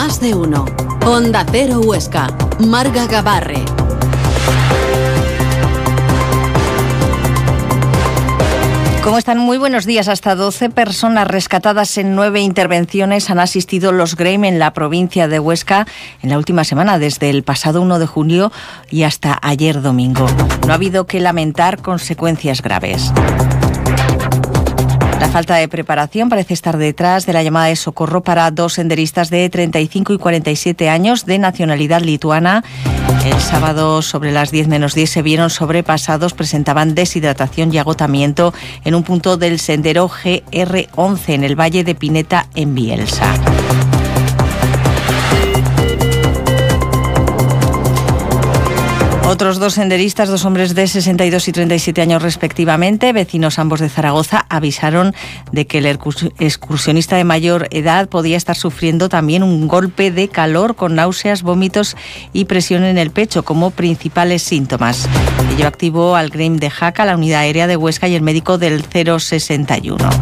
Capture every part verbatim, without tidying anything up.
Más de uno. Onda Cero Huesca. Marga Gabarre. ¿Cómo están? Muy buenos días. Hasta doce personas rescatadas en nueve intervenciones han asistido los Grame en la provincia de Huesca en la última semana, desde el pasado uno de junio y hasta ayer domingo. No ha habido que lamentar consecuencias graves. La falta de preparación parece estar detrás de la llamada de socorro para dos senderistas de treinta y cinco y cuarenta y siete años de nacionalidad lituana. El sábado sobre las diez menos diez se vieron sobrepasados, presentaban deshidratación y agotamiento en un punto del sendero G R once en el Valle de Pineta en Bielsa. Otros dos senderistas, dos hombres de sesenta y dos y treinta y siete años respectivamente, vecinos ambos de Zaragoza, avisaron de que el excursionista de mayor edad podía estar sufriendo también un golpe de calor con náuseas, vómitos y presión en el pecho como principales síntomas. Ello activó al Grame de Jaca, la unidad aérea de Huesca y el médico del cero sesenta y uno.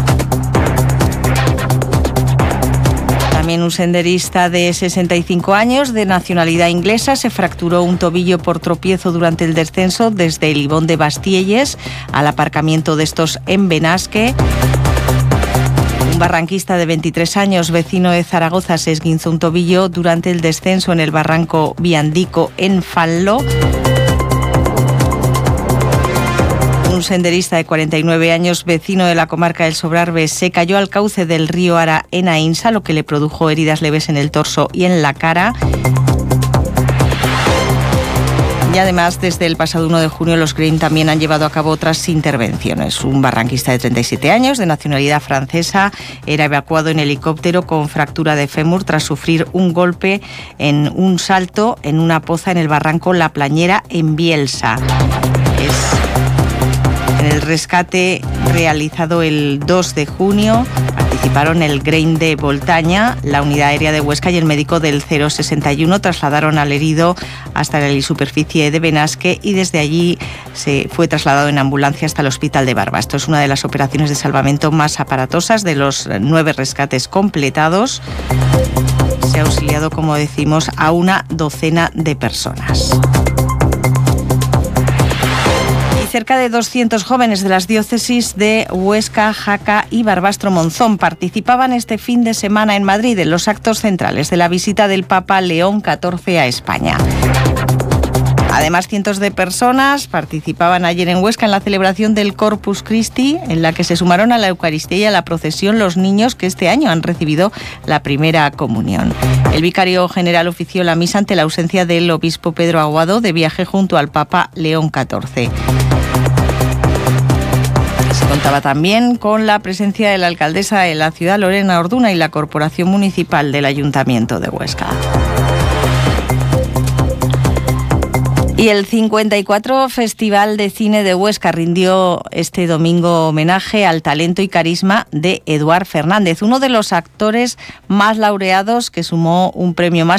También un senderista de sesenta y cinco años, de nacionalidad inglesa, se fracturó un tobillo por tropiezo durante el descenso desde el Ibón de Bastielles al aparcamiento de estos en Benasque. Un barranquista de veintitrés años, vecino de Zaragoza, se esguinzó un tobillo durante el descenso en el barranco Viandico en Fallo. Un senderista de cuarenta y nueve años, vecino de la comarca del Sobrarbe, se cayó al cauce del río Ara en Ainsa, lo que le produjo heridas leves en el torso y en la cara. Y además, desde el pasado uno de junio, los Green también han llevado a cabo otras intervenciones. Un barranquista de treinta y siete años, de nacionalidad francesa, era evacuado en helicóptero con fractura de fémur tras sufrir un golpe en un salto en una poza en el barranco La Plañera en Bielsa. Es En el rescate realizado el dos de junio participaron el Grame de Voltaña, la unidad aérea de Huesca y el médico del cero sesenta y uno. Trasladaron al herido hasta la helisuperficie de Benasque y desde allí se fue trasladado en ambulancia hasta el hospital de Barba. Esto es una de las operaciones de salvamento más aparatosas. De los nueve rescates completados, se ha auxiliado, como decimos, a una docena de personas. Cerca de doscientos jóvenes de las diócesis de Huesca, Jaca y Barbastro Monzón participaban este fin de semana en Madrid en los actos centrales de la visita del Papa León catorce a España. Además, cientos de personas participaban ayer en Huesca en la celebración del Corpus Christi, en la que se sumaron a la Eucaristía y a la procesión los niños que este año han recibido la primera comunión. El vicario general ofició la misa ante la ausencia del obispo Pedro Aguado, de viaje junto al Papa León catorce. Se contaba también con la presencia de la alcaldesa de la ciudad, Lorena Orduna, y la corporación municipal del Ayuntamiento de Huesca. Y el cincuenta y cuatro Festival de Cine de Huesca rindió este domingo homenaje al talento y carisma de Eduard Fernández, uno de los actores más laureados, que sumó un premio más